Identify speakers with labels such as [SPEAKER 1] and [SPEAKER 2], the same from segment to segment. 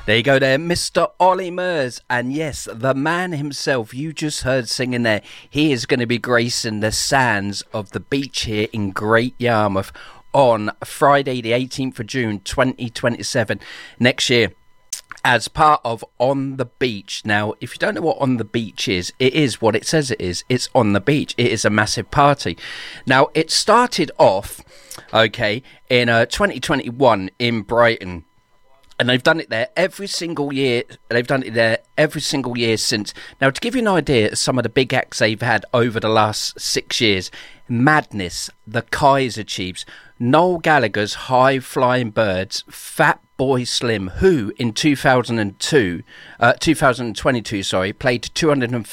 [SPEAKER 1] There you go there, Mr. Ollie Murs. And yes, the man himself you just heard singing there, he is going to be gracing the sands of the beach here in Great Yarmouth on Friday the 18th of June 2027 next year as part of On the Beach. Now, if you don't know what On the Beach is, it is what it says it is. It's on the beach. It is a massive party. Now, it started off, okay, in 2021 in Brighton. And they've done it there every single year. They've done it there every single year since. Now, to give you an idea of some of the big acts they've had over the last 6 years, Madness, the Kaiser Chiefs, Noel Gallagher's High Flying Birds, Fat Boy Slim, who in 2022, played to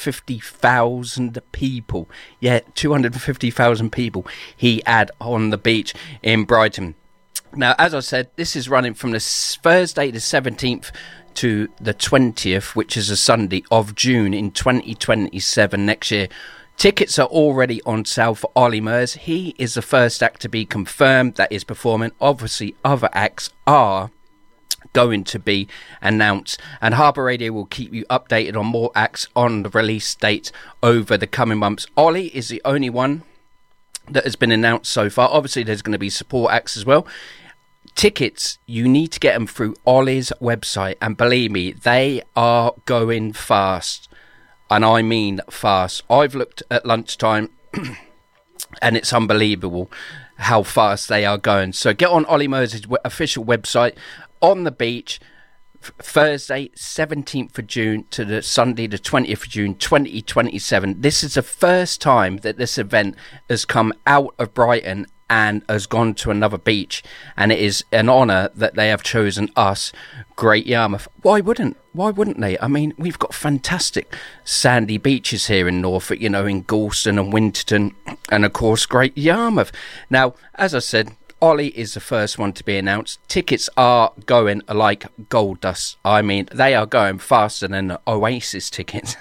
[SPEAKER 1] 250,000 people. Yeah, 250,000 people he had on the beach in Brighton. Now, as I said, this is running from the Thursday the 17th to the 20th, which is a Sunday of June in 2027 next year. Tickets are already on sale for Ollie Murs. He is the first act to be confirmed that is performing. Obviously, other acts are going to be announced, and Harbour Radio will keep you updated on more acts on the release dates over the coming months. Ollie is the only one that has been announced so far. Obviously, there's going to be support acts as well. Tickets, you need to get them through Ollie's website, and believe me, they are going fast, and I mean fast. I've looked at lunchtime and it's unbelievable how fast they are going. So get on Ollie Murs' official website. On the Beach, Thursday 17th of June to the Sunday the 20th of June 2027. This is the first time that this event has come out of Brighton and has gone to another beach, and it is an honour that they have chosen us, Great Yarmouth. Why wouldn't they? I mean, we've got fantastic sandy beaches here in Norfolk, you know, in Gorleston and Winterton, and of course Great Yarmouth. Now, as I said, Ollie is the first one to be announced. Tickets are going like gold dust. I mean, they are going faster than the Oasis tickets.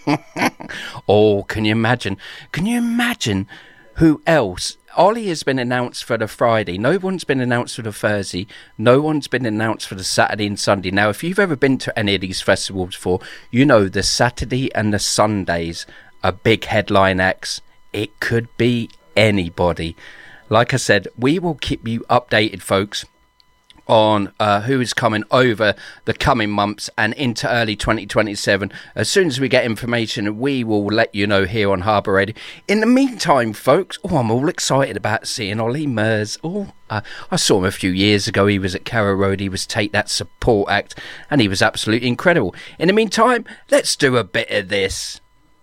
[SPEAKER 1] Oh, can you imagine? Can you imagine who else? Ollie has been announced for the Friday. No one's been announced for the Thursday. No one's been announced for the Saturday and Sunday. Now, if you've ever been to any of these festivals before, you know the Saturday and the Sundays are big headline acts. It could be anybody. Like I said, we will keep you updated, folks, on who is coming over the coming months and into early 2027. As soon as we get information, we will let you know here on Harbour Radio. In the meantime, folks, I'm all excited about seeing Ollie Murs. I saw him a few years ago. He was at Carrow Road. He was Take That support act, and he was absolutely incredible. In the meantime, let's do a bit of this.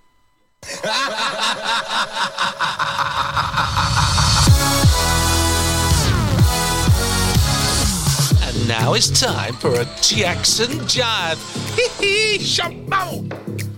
[SPEAKER 2] Now it's time for a Jackson Jive. Hee hee, shampoo.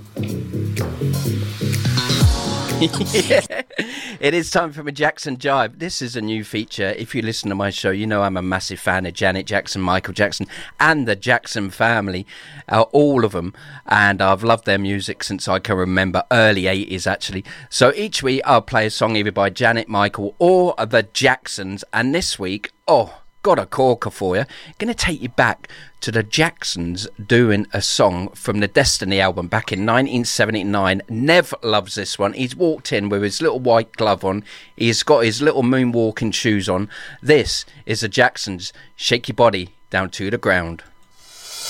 [SPEAKER 1] Yeah, it is time for a Jackson Jive. This is a new feature. If you listen to my show, you know I'm a massive fan of Janet Jackson, Michael Jackson, and the Jackson family, all of them. And I've loved their music since I can remember, early 80s actually. So each week I'll play a song either by Janet, Michael, or the Jacksons. And this week, got a corker for you. Going to take you back to the Jacksons doing a song from the Destiny album back in 1979. Nev loves this one. He's walked in with his little white glove on. He's got his little moonwalking shoes on. This is the Jacksons. Shake your body down to the ground.